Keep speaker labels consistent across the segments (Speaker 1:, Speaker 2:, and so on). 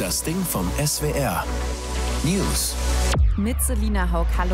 Speaker 1: Das Ding vom SWR. News.
Speaker 2: Mit Selina Haug, hallo.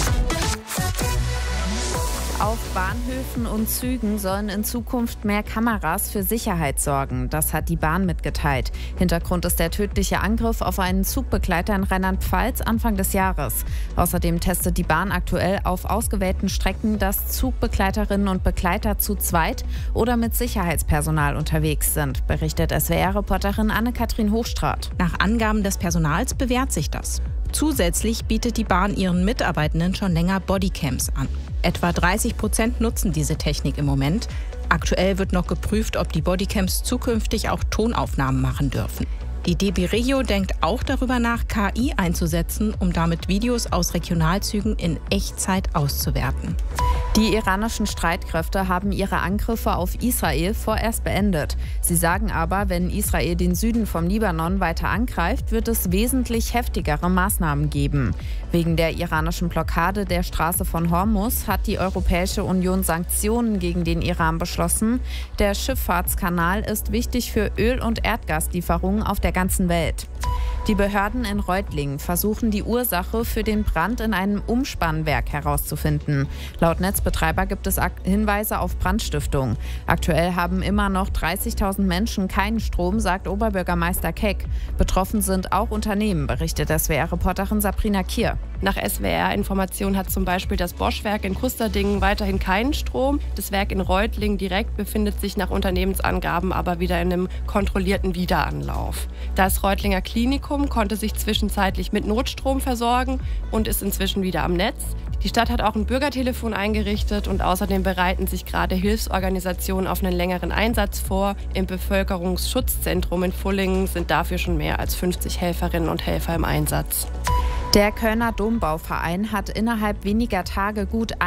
Speaker 2: Auf Bahnhöfen und Zügen sollen in Zukunft mehr Kameras für Sicherheit sorgen. Das hat die Bahn mitgeteilt. Hintergrund ist der tödliche Angriff auf einen Zugbegleiter in Rheinland-Pfalz Anfang des Jahres. Außerdem testet die Bahn aktuell auf ausgewählten Strecken, dass Zugbegleiterinnen und Begleiter zu zweit oder mit Sicherheitspersonal unterwegs sind, berichtet SWR-Reporterin Anne-Kathrin Hochstraat.
Speaker 3: Nach Angaben des Personals bewährt sich das. Zusätzlich bietet die Bahn ihren Mitarbeitenden schon länger Bodycams an. Etwa 30% nutzen diese Technik im Moment. Aktuell wird noch geprüft, ob die Bodycams zukünftig auch Tonaufnahmen machen dürfen. Die DB Regio denkt auch darüber nach, KI einzusetzen, um damit Videos aus Regionalzügen in Echtzeit auszuwerten.
Speaker 2: Die iranischen Streitkräfte haben ihre Angriffe auf Israel vorerst beendet. Sie sagen aber, wenn Israel den Süden vom Libanon weiter angreift, wird es wesentlich heftigere Maßnahmen geben. Wegen der iranischen Blockade der Straße von Hormuz hat die Europäische Union Sanktionen gegen den Iran beschlossen. Der Schifffahrtskanal ist wichtig für Öl- und Erdgaslieferungen auf der ganzen Welt. Die Behörden in Reutlingen versuchen, die Ursache für den Brand in einem Umspannwerk herauszufinden. Laut Netzbetreiber gibt es Hinweise auf Brandstiftung. Aktuell haben immer noch 30.000 Menschen keinen Strom, sagt Oberbürgermeister Keck. Betroffen sind auch Unternehmen, berichtet SWR-Reporterin Sabrina Kier.
Speaker 4: Nach SWR-Informationen hat zum Beispiel das Bosch-Werk in Kusterdingen weiterhin keinen Strom. Das Werk in Reutlingen direkt befindet sich nach Unternehmensangaben aber wieder in einem kontrollierten Wiederanlauf. Das Reutlinger Klinikum konnte sich zwischenzeitlich mit Notstrom versorgen und ist inzwischen wieder am Netz. Die Stadt hat auch ein Bürgertelefon eingerichtet und außerdem bereiten sich gerade Hilfsorganisationen auf einen längeren Einsatz vor. Im Bevölkerungsschutzzentrum in Fullingen sind dafür schon mehr als 50 Helferinnen und Helfer im Einsatz.
Speaker 2: Der Kölner Dombauverein hat innerhalb weniger Tage gut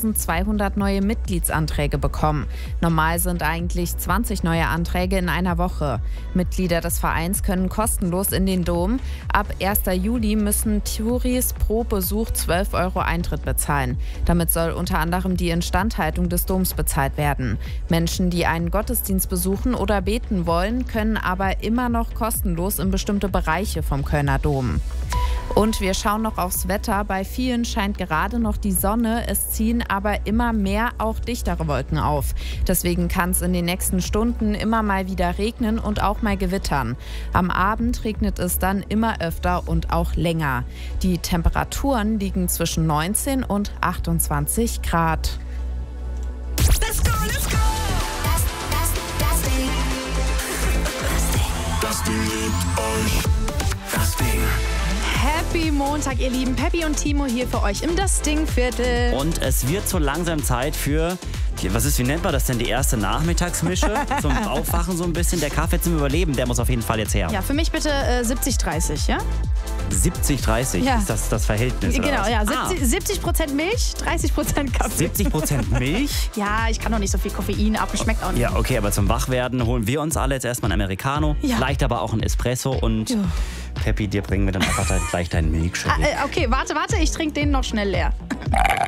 Speaker 2: 1200 neue Mitgliedsanträge bekommen. Normal sind eigentlich 20 neue Anträge in einer Woche. Mitglieder des Vereins können kostenlos in den Dom. Ab 1. Juli müssen Touris pro Besuch 12 € Eintritt bezahlen. Damit soll unter anderem die Instandhaltung des Doms bezahlt werden. Menschen, die einen Gottesdienst besuchen oder beten wollen, können aber immer noch kostenlos in bestimmte Bereiche vom Kölner Dom. Und wir schauen noch aufs Wetter. Bei vielen scheint gerade noch die Sonne. Es ziehen aber immer mehr auch dichtere Wolken auf. Deswegen kann es in den nächsten Stunden immer mal wieder regnen und auch mal gewittern. Am Abend regnet es dann immer öfter und auch länger. Die Temperaturen liegen zwischen 19 und 28 Grad.
Speaker 1: Let's go, let's go! Das Ding liebt euch. Das Ding.
Speaker 5: Happy Montag, ihr Lieben. Peppi und Timo hier für euch im Das Ding-Viertel.
Speaker 6: Und es wird so langsam Zeit für, wie nennt man das denn, die erste Nachmittagsmische? Zum Aufwachen so ein bisschen. Der Kaffee zum Überleben, der muss auf jeden Fall jetzt her.
Speaker 5: Ja, für mich bitte 70-30, ja?
Speaker 6: 70-30
Speaker 5: Ja.
Speaker 6: Ist das Verhältnis?
Speaker 5: Genau,
Speaker 6: oder was?
Speaker 5: ja. 70% Milch, 30% Kaffee.
Speaker 6: 70% Milch?
Speaker 5: Ja, ich kann noch nicht so viel Koffein ab, schmeckt auch nicht.
Speaker 6: Ja, okay, aber zum Wachwerden holen wir uns alle jetzt erstmal einen Americano,
Speaker 5: Ja.
Speaker 6: vielleicht aber auch einen Espresso und
Speaker 5: Ja.
Speaker 6: Peppi, dir bringen wir dann einfach gleich deinen Milkshake.
Speaker 5: Okay, warte, ich trinke den noch schnell leer.